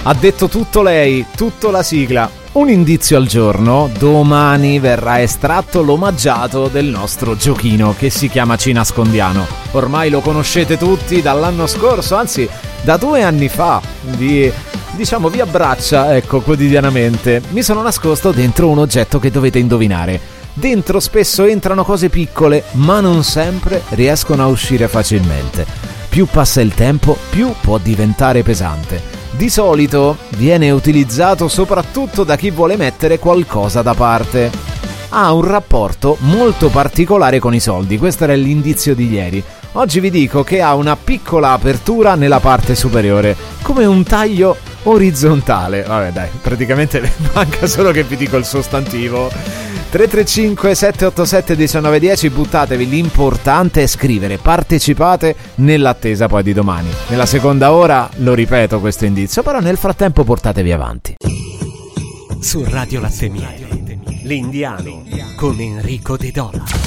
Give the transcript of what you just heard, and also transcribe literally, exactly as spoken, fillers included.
Ha detto tutto lei, tutto la sigla. Un indizio al giorno, domani verrà estratto l'omaggiato del nostro giochino che si chiama Ci nascondiamo. Ormai lo conoscete tutti dall'anno scorso, anzi da due anni fa, vi, diciamo vi abbraccia, ecco, quotidianamente. Mi sono nascosto dentro un oggetto che dovete indovinare. Dentro spesso entrano cose piccole, ma non sempre riescono a uscire facilmente. Più passa il tempo, più può diventare pesante. Di solito viene utilizzato soprattutto da chi vuole mettere qualcosa da parte. Ha un rapporto molto particolare con i soldi, questo era l'indizio di ieri. Oggi vi dico che ha una piccola apertura nella parte superiore, come un taglio orizzontale. Vabbè dai, praticamente manca solo che vi dico il sostantivo. tre tre cinque sette otto sette uno nove uno zero, buttatevi, l'importante è scrivere, partecipate nell'attesa poi di domani. Nella seconda ora lo ripeto questo indizio, però nel frattempo portatevi avanti. Su Radio Latte Miele, l'Indiano con Enrico De Dona.